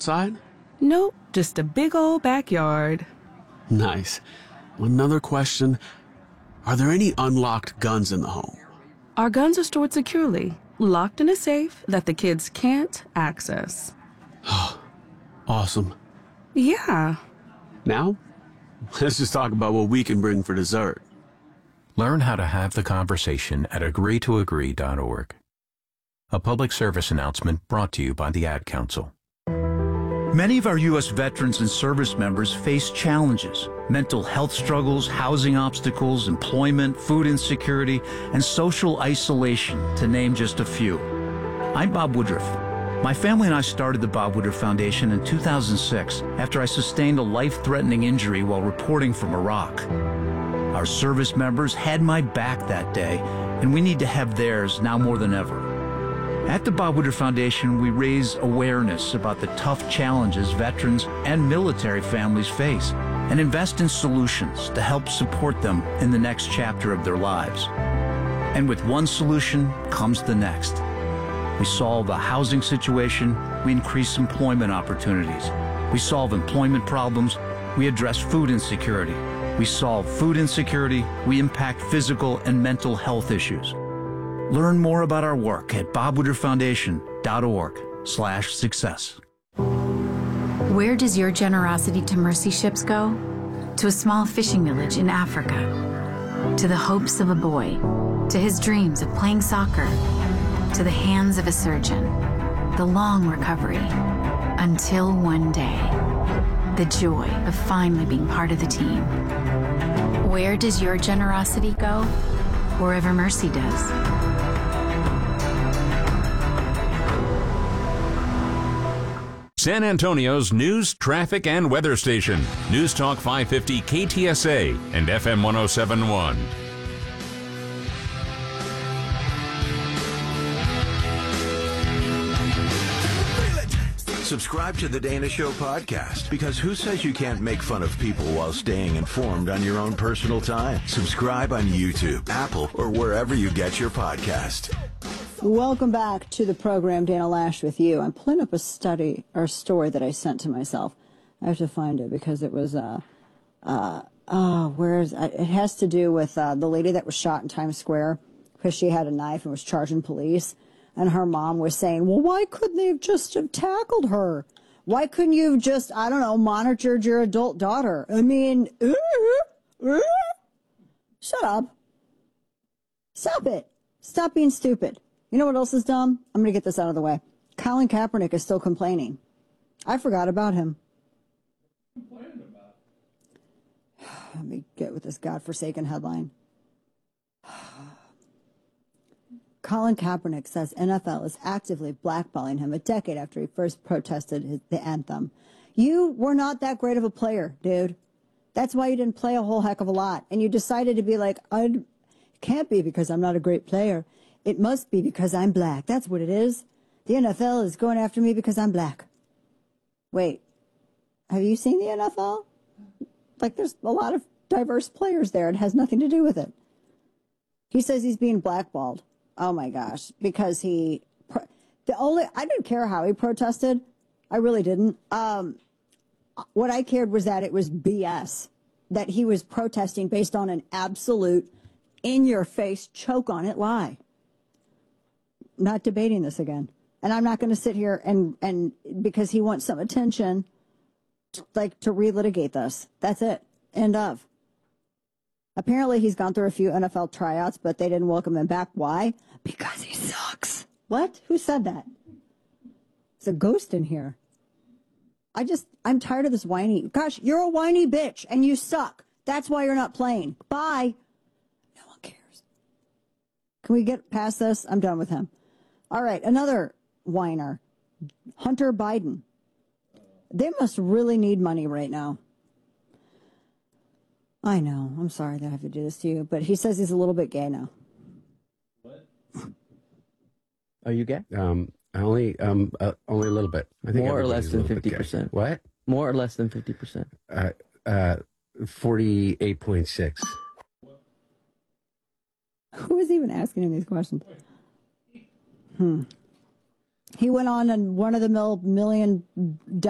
outside? Nope, just a big old backyard. Nice. Another question. Are there any unlocked guns in the home? Our guns are stored securely, locked in a safe that the kids can't access. Awesome. Yeah. Now, let's just talk about what we can bring for dessert. Learn how to have the conversation at agreetoagree.org. A public service announcement brought to you by the Ad Council. Many of our U.S. veterans and service members face challenges: mental health struggles, housing obstacles, employment, food insecurity, and social isolation, to name just a few. I'm Bob Woodruff. My family and I started the Bob Woodruff Foundation in 2006 after I sustained a life-threatening injury while reporting from Iraq. Our service members had my back that day, and we need to have theirs now more than ever. At the Bob Woodruff Foundation, we raise awareness about the tough challenges veterans and military families face and invest in solutions to help support them in the next chapter of their lives. And with one solution comes the next. We solve a housing situation, we increase employment opportunities. We solve employment problems, we address food insecurity. We solve food insecurity, we impact physical and mental health issues. Learn more about our work at bobwoodrufffoundation.org/success. Where does your generosity to mercy ships go? To a small fishing village in Africa. To the hopes of a boy. To his dreams of playing soccer. To the hands of a surgeon. The long recovery. Until one day. The joy of finally being part of the team. Where does your generosity go? Wherever mercy does. San Antonio's news, traffic, and weather station. News Talk 550 KTSA and FM 1071. Subscribe to the Dana Show podcast, because who says you can't make fun of people while staying informed on your own personal time? Subscribe on YouTube, Apple, or wherever you get your podcast. Welcome back to the program, Dana Loesch with you. I'm pulling up a story that I sent to myself. I have to find it because it was, it has to do with the lady that was shot in Times Square because she had a knife and was charging police. And her mom was saying, well, why couldn't they have just have tackled her? Why couldn't you have just, I don't know, monitored your adult daughter? I mean, shut up. Stop it. Stop being stupid. You know what else is dumb? I'm going to get this out of the way. Colin Kaepernick is still complaining. I forgot about him. Complaining about? Let me get with this godforsaken headline. Colin Kaepernick says NFL is actively blackballing him a decade after he first protested the anthem. You were not that great of a player, dude. That's why you didn't play a whole heck of a lot. And you decided to be like, it can't be because I'm not a great player. It must be because I'm black. That's what it is. The NFL is going after me because I'm black. Wait, have you seen the NFL? Like, there's a lot of diverse players there. It has nothing to do with it. He says he's being blackballed. Oh my gosh, because I didn't care how he protested. I really didn't. What I cared was that it was BS, that he was protesting based on an absolute in-your-face, choke-on-it lie. Not debating this again. And I'm not going to sit here and because he wants some attention, to relitigate this. That's it. End of. Apparently he's gone through a few NFL tryouts, but they didn't welcome him back. Why? Because he sucks. What? Who said that? It's a ghost in here. I'm tired of this whiny. Gosh, you're a whiny bitch and you suck. That's why you're not playing. Bye. No one cares. Can we get past this? I'm done with him. All right, another whiner. Hunter Biden. They must really need money right now. I know. I'm sorry that I have to do this to you, but he says he's a little bit gay now. What? Are you gay? Only a little bit. I think more or less than 50%. What? More or less than 50%. 48.6. Who is even asking him these questions? He went on a $1 million